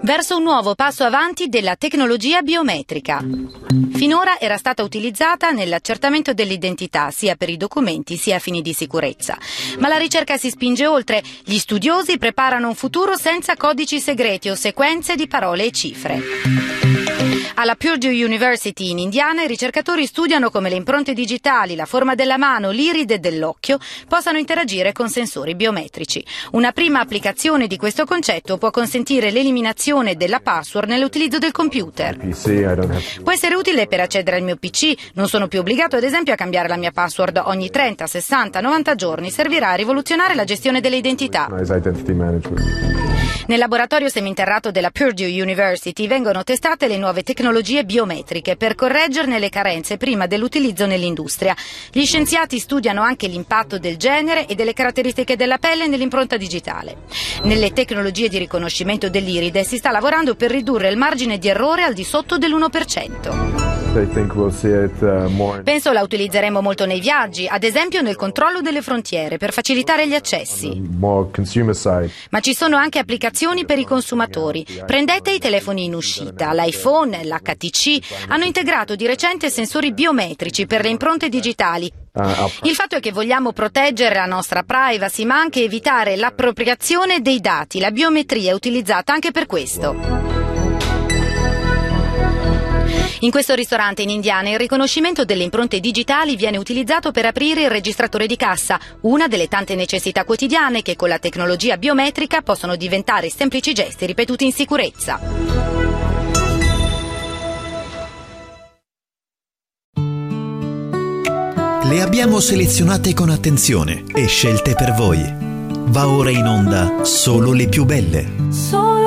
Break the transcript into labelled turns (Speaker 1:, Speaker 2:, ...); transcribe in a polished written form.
Speaker 1: verso un nuovo passo avanti della tecnologia biometrica. Finora era stata utilizzata nell'accertamento dell'identità sia per i documenti sia a fini di sicurezza. Ma la ricerca si spinge oltre. Gli studiosi preparano un futuro senza codici segreti o sequenze di parole e cifre. Alla Purdue University in Indiana i ricercatori studiano come le impronte digitali, la forma della mano, l'iride dell'occhio possano interagire con sensori biometrici. Una prima applicazione di questo concetto può consentire l'eliminazione della password nell'utilizzo del computer. Può essere utile per accedere al mio PC. Non sono più obbligato ad esempio a cambiare la mia password ogni 30, 60, 90 giorni. Servirà a rivoluzionare la gestione delle identità. Nel laboratorio seminterrato della Purdue University vengono testate le nuove tecnologie biometriche per correggerne le carenze prima dell'utilizzo nell'industria. Gli scienziati studiano anche l'impatto del genere e delle caratteristiche della pelle nell'impronta digitale. Nelle tecnologie di riconoscimento dell'iride si sta lavorando per ridurre il margine di errore al di sotto dell'1%. Penso la utilizzeremo molto nei viaggi, ad esempio nel controllo delle frontiere per facilitare gli accessi. Ma ci sono anche applicazioni per i consumatori. Prendete i telefoni in uscita, l'iPhone, l'HTC hanno integrato di recente sensori biometrici per le impronte digitali. Il fatto è che vogliamo proteggere la nostra privacy, ma anche evitare l'appropriazione dei dati. La biometria è utilizzata anche per questo. In questo ristorante in Indiana il riconoscimento delle impronte digitali viene utilizzato per aprire il registratore di cassa, una delle tante necessità quotidiane che con la tecnologia biometrica possono diventare semplici gesti ripetuti in sicurezza.
Speaker 2: Le abbiamo selezionate con attenzione e scelte per voi. Va ora in onda Solo le più belle.